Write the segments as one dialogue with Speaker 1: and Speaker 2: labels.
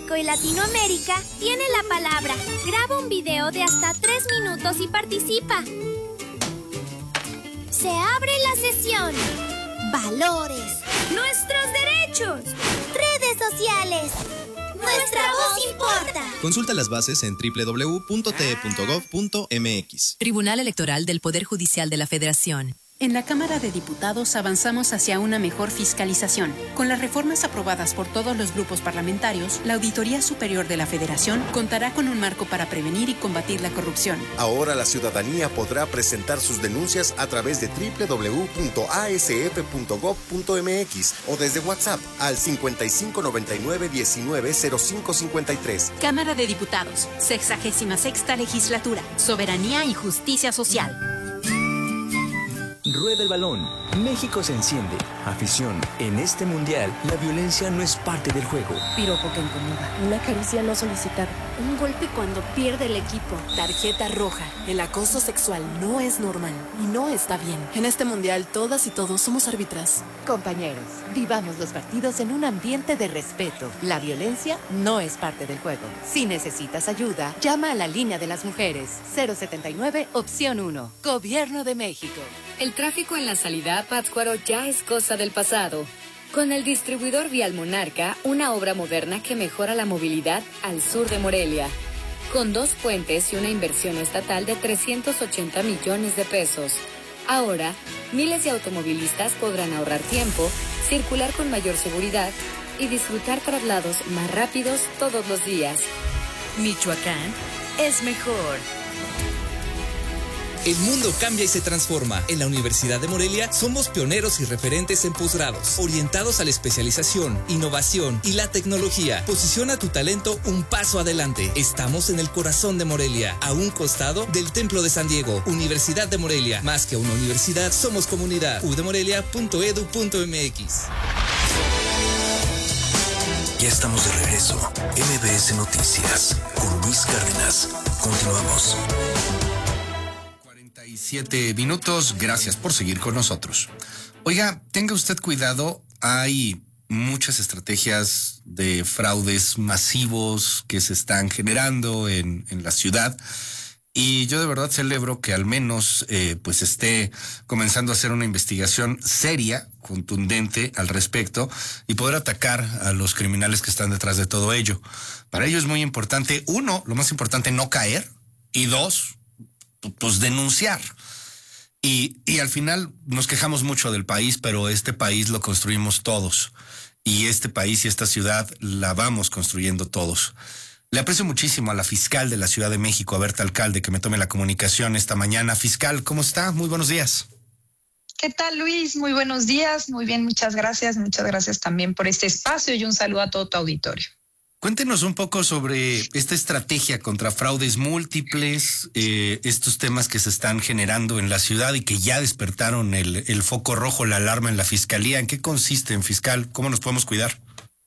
Speaker 1: México y Latinoamérica tiene la palabra. Graba un video de hasta 3 minutos y participa. Se abre la sesión. Valores. Nuestros derechos. Redes sociales. Nuestra voz importa.
Speaker 2: Consulta las bases en www.te.gov.mx.
Speaker 3: Tribunal Electoral del Poder Judicial de la Federación.
Speaker 4: En la Cámara de Diputados avanzamos hacia una mejor fiscalización. Con las reformas aprobadas por todos los grupos parlamentarios, la Auditoría Superior de la Federación contará con un marco para prevenir y combatir la corrupción.
Speaker 5: Ahora la ciudadanía podrá presentar sus denuncias a través de www.asf.gov.mx o desde WhatsApp al 5599-190553.
Speaker 4: Cámara de Diputados, 66ª Legislatura, Soberanía y Justicia Social.
Speaker 6: Rueda el balón. México se enciende. Afición. En este mundial, la violencia no es parte del juego.
Speaker 7: Piropo que incomoda. Una caricia no solicitada. Un golpe cuando pierde el equipo.
Speaker 8: Tarjeta roja. El acoso sexual no es normal y no está bien. En este mundial, todas y todos somos árbitras.
Speaker 9: Compañeros, vivamos los partidos en un ambiente de respeto. La violencia no es parte del juego. Si necesitas ayuda, llama a la línea de las mujeres. 079, opción 1. Gobierno de México.
Speaker 10: El tráfico en la salida a Pátzcuaro ya es cosa del pasado. Con el distribuidor vial Monarca, una obra moderna que mejora la movilidad al sur de Morelia. Con 2 puentes y una inversión estatal de 380 millones de pesos. Ahora, miles de automovilistas podrán ahorrar tiempo, circular con mayor seguridad y disfrutar traslados más rápidos todos los días.
Speaker 3: Michoacán es mejor.
Speaker 11: El mundo cambia y se transforma. En la Universidad de Morelia somos pioneros y referentes en posgrados, orientados a la especialización, innovación y la tecnología. Posiciona tu talento un paso adelante. Estamos en el corazón de Morelia, a un costado del Templo de San Diego. Universidad de Morelia. Más que una universidad, somos comunidad. udemorelia.edu.mx.
Speaker 6: Ya estamos de regreso. MBS Noticias con Luis Cárdenas. Continuamos.
Speaker 12: 7 minutos, gracias por seguir con nosotros. Oiga, tenga usted cuidado, hay muchas estrategias de fraudes masivos que se están generando en la ciudad y yo de verdad celebro que al menos pues esté comenzando a hacer una investigación seria, contundente al respecto y poder atacar a los criminales que están detrás de todo ello. Para ello es muy importante, 1, lo más importante, no caer y 2, pues denunciar. Y al final nos quejamos mucho del país, pero este país lo construimos todos. Y este país y esta ciudad la vamos construyendo todos. Le aprecio muchísimo a la fiscal de la Ciudad de México, a Berta Alcalde, que me tome la comunicación esta mañana. Fiscal, ¿cómo está? Muy buenos días.
Speaker 13: ¿Qué tal, Luis? Muy buenos días. Muy bien, muchas gracias. Muchas gracias también por este espacio y un saludo a todo tu auditorio.
Speaker 12: Cuéntenos un poco sobre esta estrategia contra fraudes múltiples, estos temas que se están generando en la ciudad y que ya despertaron el foco rojo, la alarma en la fiscalía. ¿En qué consisten, fiscal? ¿Cómo nos podemos cuidar?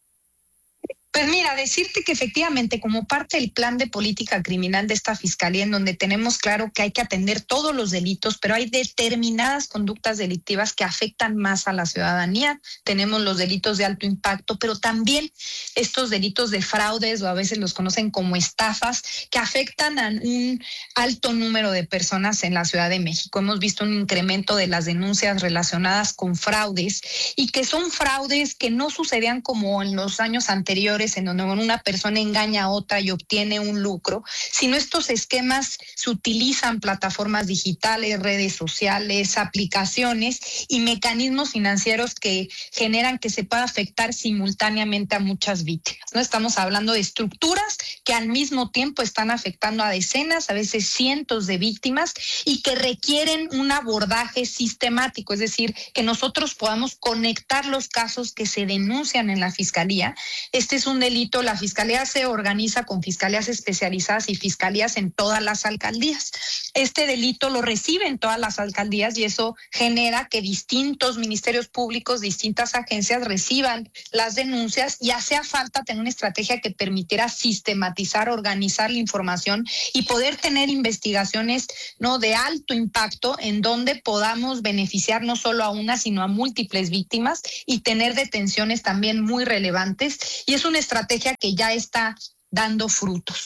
Speaker 13: Pues mira, decirte que efectivamente como parte del plan de política criminal de esta fiscalía, en donde tenemos claro que hay que atender todos los delitos, pero hay determinadas conductas delictivas que afectan más a la ciudadanía. Tenemos los delitos de alto impacto, pero también estos delitos de fraudes, o a veces los conocen como estafas, que afectan a un alto número de personas en la Ciudad de México. Hemos visto un incremento de las denuncias relacionadas con fraudes y que son fraudes que no sucedían como en los años anteriores, en donde una persona engaña a otra y obtiene un lucro, sino estos esquemas se utilizan plataformas digitales, redes sociales, aplicaciones y mecanismos financieros que generan que se pueda afectar simultáneamente a muchas víctimas, ¿no? Estamos hablando de estructuras que al mismo tiempo están afectando a decenas, a veces cientos de víctimas y que requieren un abordaje sistemático, es decir, que nosotros podamos conectar los casos que se denuncian en la fiscalía. Este es un delito, la fiscalía se organiza con fiscalías especializadas y fiscalías en todas las alcaldías. Este delito lo reciben todas las alcaldías y eso genera que distintos ministerios públicos, distintas agencias reciban las denuncias y hacía falta tener una estrategia que permitiera sistematizar, organizar la información y poder tener investigaciones, ¿no?, de alto impacto en donde podamos beneficiar no solo a una, sino a múltiples víctimas y tener detenciones también muy relevantes. Y es una estrategia que ya está dando frutos.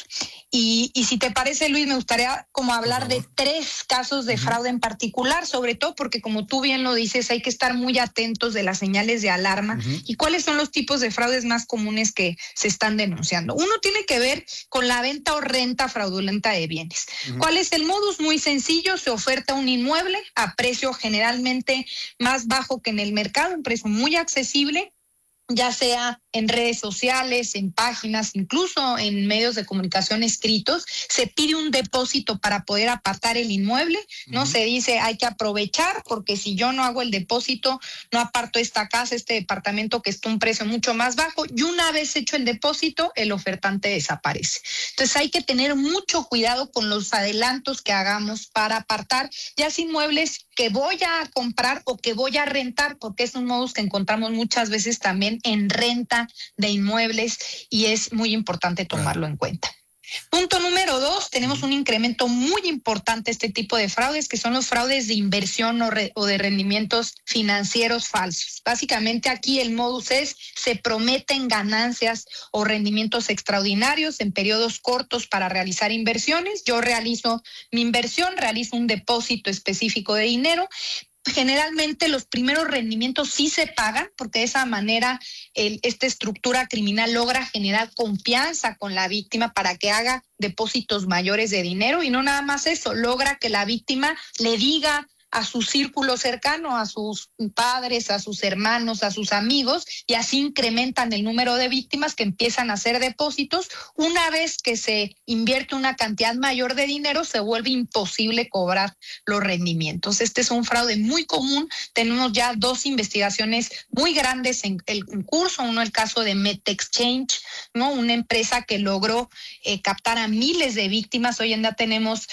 Speaker 13: Y si te parece, Luis, me gustaría como hablar de 3 casos de fraude en particular, sobre todo porque, como tú bien lo dices, hay que estar muy atentos de las señales de alarma y cuáles son los tipos de fraudes más comunes que se están denunciando. Uno tiene que ver con la venta o renta fraudulenta de bienes. ¿Cuál es el modus? Muy sencillo, se oferta un inmueble a precio generalmente más bajo que en el mercado, un precio muy accesible, ya sea en redes sociales, en páginas, incluso en medios de comunicación escritos. Se pide un depósito para poder apartar el inmueble, ¿no? Se dice, hay que aprovechar, porque si yo no hago el depósito, no aparto esta casa, este departamento que está a un precio mucho más bajo, y una vez hecho el depósito, el ofertante desaparece. Entonces hay que tener mucho cuidado con los adelantos que hagamos para apartar ya sea inmuebles que voy a comprar o que voy a rentar, porque es un modus que encontramos muchas veces también en renta de inmuebles y es muy importante tomarlo en cuenta. Punto número 2, tenemos un incremento muy importante este tipo de fraudes, que son los fraudes de inversión o de rendimientos financieros falsos. Básicamente aquí el modus es, se prometen ganancias o rendimientos extraordinarios en periodos cortos para realizar inversiones. Yo realizo mi inversión, realizo un depósito específico de dinero. Generalmente los primeros rendimientos sí se pagan, porque de esa manera esta estructura criminal logra generar confianza con la víctima para que haga depósitos mayores de dinero, y no nada más eso, logra que la víctima le diga a su círculo cercano, a sus padres, a sus hermanos, a sus amigos, y así incrementan el número de víctimas que empiezan a hacer depósitos. Una vez que se invierte una cantidad mayor de dinero, se vuelve imposible cobrar los rendimientos. Este es un fraude muy común. Tenemos ya 2 investigaciones muy grandes en curso. Uno, el caso de MetExchange, ¿no? Una empresa que logró captar a miles de víctimas. Hoy en día tenemos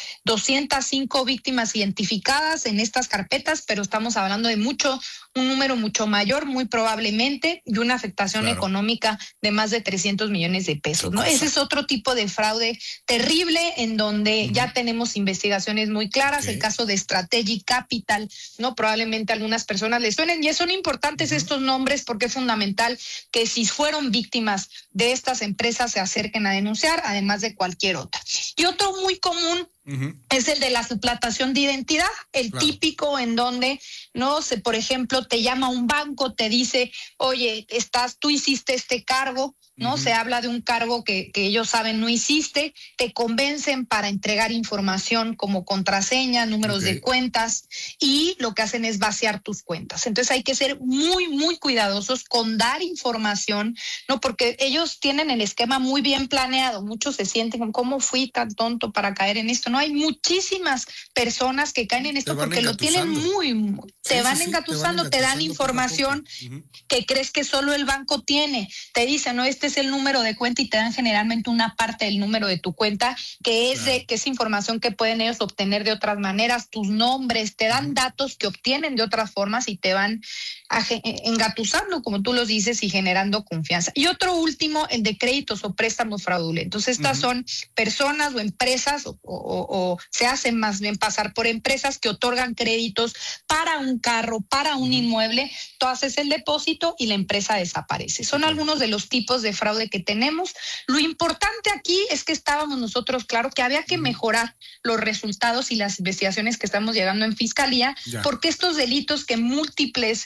Speaker 13: 205 víctimas identificadas en estas carpetas, pero estamos hablando de un número mucho mayor, muy probablemente, y una afectación económica de más de 300 millones de pesos, ¿no? Ese es otro tipo de fraude terrible, en donde ya tenemos investigaciones muy claras. El caso de Strategic Capital, ¿no? Probablemente a algunas personas les suenen, y son importantes estos nombres, porque es fundamental que si fueron víctimas de estas empresas se acerquen a denunciar, además de cualquier otra. Y otro muy común es el de la suplantación de identidad, el típico, en donde, no sé, por ejemplo, te llama un banco, te dice, oye, tú hiciste este cargo, ¿no? Se habla de un cargo que ellos saben no hiciste, te convencen para entregar información como contraseña, números de cuentas, y lo que hacen es vaciar tus cuentas. Entonces hay que ser muy, muy cuidadosos con dar información, ¿no? Porque ellos tienen el esquema muy bien planeado. Muchos se sienten como, ¿cómo fui tan tonto para caer en esto? No, hay muchísimas personas que caen en esto porque lo tienen te van engatusando, te dan información que crees que solo el banco tiene. Te dicen, no, este es el número de cuenta, y te dan generalmente una parte del número de tu cuenta, que es información que pueden ellos obtener de otras maneras, tus nombres, te dan datos que obtienen de otras formas y te van engatusando, como tú los dices, y generando confianza. Y otro último, el de créditos o préstamos fraudulentos. Estas son personas o empresas o se hacen más bien pasar por empresas que otorgan créditos para un carro, para un inmueble. Tú haces el depósito y la empresa desaparece. Son algunos de los tipos de fraude que tenemos. Lo importante aquí es que estábamos nosotros claro que había que mejorar los resultados y las investigaciones que estamos llegando en Fiscalía, porque estos delitos que múltiples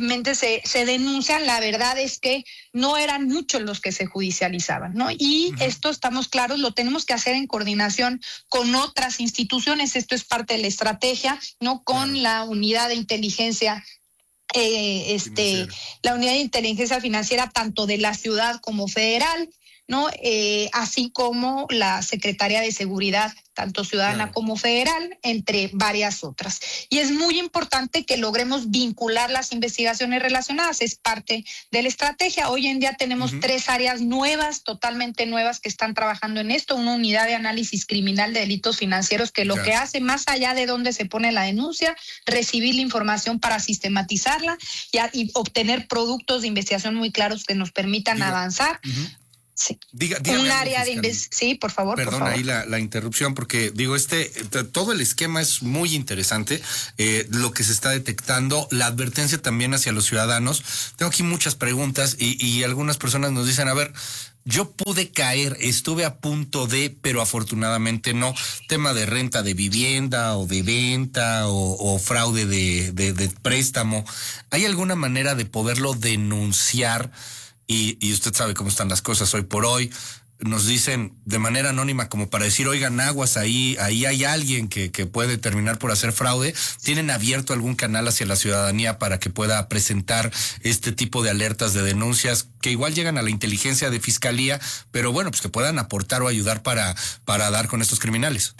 Speaker 13: se denuncian, la verdad es que no eran muchos los que se judicializaban, ¿no? Y esto, estamos claros, lo tenemos que hacer en coordinación con otras instituciones. Esto es parte de la estrategia, ¿no? Con la unidad de inteligencia la unidad de inteligencia financiera, tanto de la ciudad como federal, ¿no? Así como la Secretaría de Seguridad, tanto ciudadana como federal, entre varias otras. Y es muy importante que logremos vincular las investigaciones relacionadas, es parte de la estrategia. Hoy en día tenemos 3 áreas nuevas, totalmente nuevas, que están trabajando en esto. Una unidad de análisis criminal de delitos financieros, que lo que hace, más allá de dónde se pone la denuncia, recibir la información para sistematizarla y obtener productos de investigación muy claros que nos permitan avanzar. Sí.
Speaker 12: Dígame
Speaker 13: un
Speaker 12: algo,
Speaker 13: área de
Speaker 12: fiscal.
Speaker 13: Sí, por favor.
Speaker 12: Perdón,
Speaker 13: por favor.
Speaker 12: ahí la interrupción, porque digo, todo el esquema es muy interesante, lo que se está detectando, la advertencia también hacia los ciudadanos. Tengo aquí muchas preguntas y algunas personas nos dicen, a ver, yo pude caer, estuve a punto de, pero afortunadamente no. Tema de renta de vivienda o de venta o fraude de préstamo. ¿Hay alguna manera de poderlo denunciar? Y usted sabe cómo están las cosas hoy por hoy. Nos dicen de manera anónima como para decir, oigan, aguas, ahí hay alguien que puede terminar por hacer fraude. ¿Tienen abierto algún canal hacia la ciudadanía para que pueda presentar este tipo de alertas, de denuncias, que igual llegan a la inteligencia de fiscalía, pero bueno, pues que puedan aportar o ayudar para dar con estos criminales?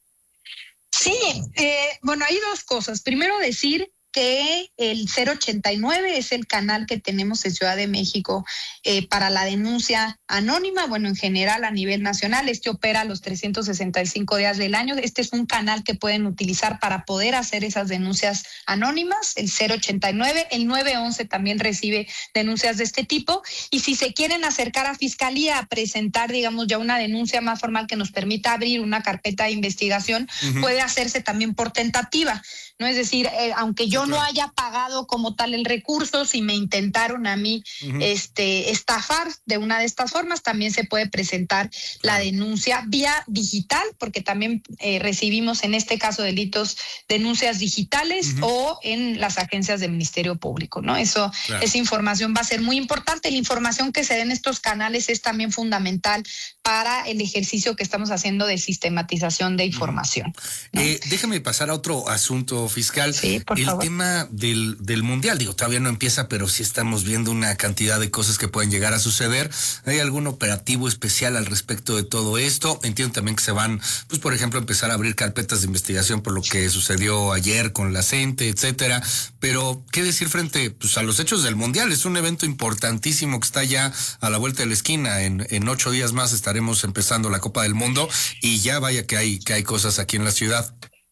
Speaker 13: Sí, bueno, hay dos cosas. Primero decir que el 089 es el canal que tenemos en Ciudad de México para la denuncia anónima, bueno, en general a nivel nacional. Este opera los 365 días del año. Este es un canal que pueden utilizar para poder hacer esas denuncias anónimas, el 089. El 911 también recibe denuncias de este tipo. Y si se quieren acercar a Fiscalía a presentar, digamos, ya una denuncia más formal que nos permita abrir una carpeta de investigación, puede hacerse también por tentativa, ¿no? Es decir, aunque yo no haya pagado como tal el recurso, si me intentaron a mí estafar de una de estas formas, también se puede presentar la denuncia vía digital, porque también recibimos en este caso delitos, denuncias digitales o en las agencias del Ministerio Público, ¿no? Esa información va a ser muy importante. La información que se dé en estos canales es también fundamental para el ejercicio que estamos haciendo de sistematización de información, ¿no?
Speaker 12: Déjame pasar a otro asunto, fiscal.
Speaker 13: Sí, por favor.
Speaker 12: El tema del mundial, digo, todavía no empieza, pero sí estamos viendo una cantidad de cosas que pueden llegar a suceder. ¿Hay algún operativo especial al respecto de todo esto? Entiendo también que se van, pues por ejemplo, empezar a abrir carpetas de investigación por lo que sucedió ayer con la CENTE, etcétera. Pero, ¿qué decir frente a los hechos del mundial? Es un evento importantísimo que está ya a la vuelta de la esquina. En 8 días más estaremos empezando la Copa del Mundo y ya vaya que hay cosas aquí en la ciudad.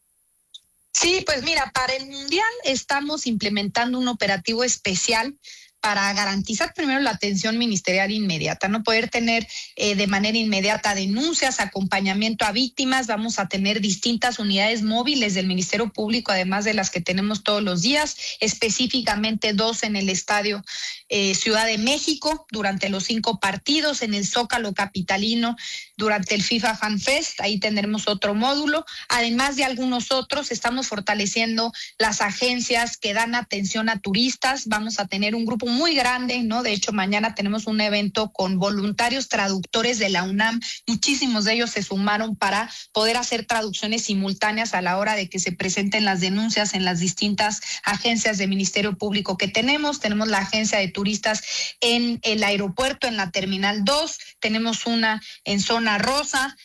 Speaker 13: Sí, pues mira, para el Mundial estamos implementando un operativo especial para garantizar primero la atención ministerial inmediata, no poder tener de manera inmediata denuncias, acompañamiento a víctimas. Vamos a tener distintas unidades móviles del Ministerio Público, además de las que tenemos todos los días, específicamente 2 en el Estadio Ciudad de México durante los 5 partidos, en el Zócalo capitalino durante el FIFA Fan Fest, ahí tendremos otro módulo, además de algunos otros. Estamos fortaleciendo las agencias que dan atención a turistas. Vamos a tener un grupo muy grande, ¿no? De hecho, mañana tenemos un evento con voluntarios traductores de la UNAM. Muchísimos de ellos se sumaron para poder hacer traducciones simultáneas a la hora de que se presenten las denuncias en las distintas agencias del Ministerio Público que tenemos. Tenemos la agencia de turistas en el aeropuerto, en la Terminal 2, tenemos una en Zona Rosa,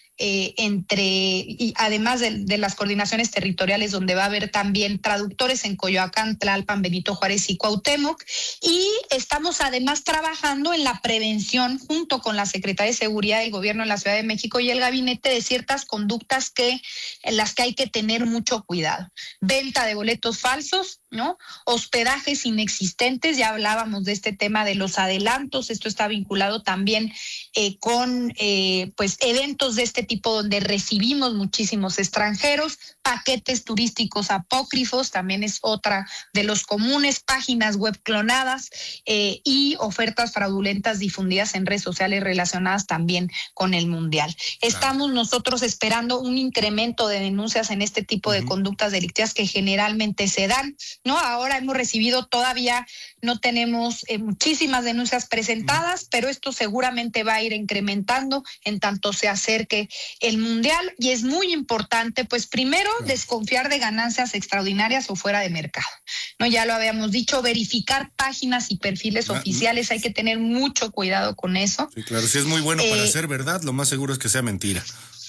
Speaker 13: y además de las coordinaciones territoriales, donde va a haber también traductores en Coyoacán, Tlalpan, Benito Juárez y Cuauhtémoc. Y estamos además trabajando en la prevención junto con la Secretaría de Seguridad del Gobierno de la Ciudad de México y el gabinete de ciertas conductas en las que hay que tener mucho cuidado. Venta de boletos falsos, ¿no? Hospedajes inexistentes, ya hablábamos de este tema de los adelantos. Esto está vinculado también con pues eventos de este tipo donde recibimos muchísimos extranjeros. Paquetes turísticos apócrifos también es otra de los comunes, páginas web clonadas y ofertas fraudulentas difundidas en redes sociales relacionadas también con el Mundial. Estamos nosotros esperando un incremento de denuncias en este tipo de conductas delictivas que generalmente se dan, ¿no? Ahora hemos recibido, todavía no tenemos muchísimas denuncias presentadas, pero esto seguramente va a ir incrementando en tanto se acerque el Mundial. Y es muy importante, pues primero, desconfiar de ganancias extraordinarias o fuera de mercado, ¿no? Ya lo habíamos dicho, verificar páginas y perfiles oficiales, hay que tener mucho cuidado con eso.
Speaker 12: Sí, claro, si es muy bueno para ser verdad, lo más seguro es que sea mentira.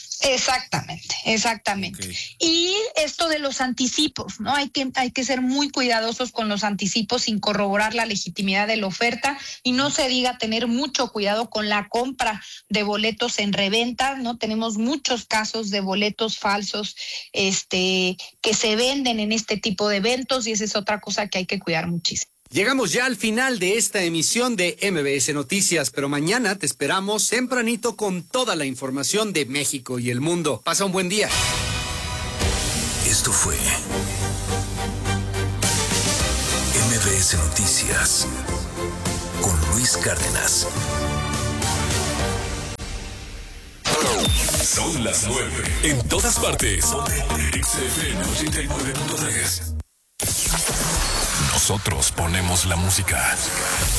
Speaker 13: Exactamente. Okay. Y esto de los anticipos, ¿no? Hay que ser muy cuidadosos con los anticipos sin corroborar la legitimidad de la oferta, y no se diga tener mucho cuidado con la compra de boletos en reventa, ¿no? Tenemos muchos casos de boletos falsos que se venden en este tipo de eventos, y esa es otra cosa que hay que cuidar muchísimo.
Speaker 2: Llegamos ya al final de esta emisión de MBS Noticias, pero mañana te esperamos tempranito con toda la información de México y el mundo. Pasa un buen día.
Speaker 6: Esto fue MBS Noticias con Luis Cárdenas.
Speaker 14: Son las 9 en todas partes. XFM 89.3. Nosotros ponemos la música.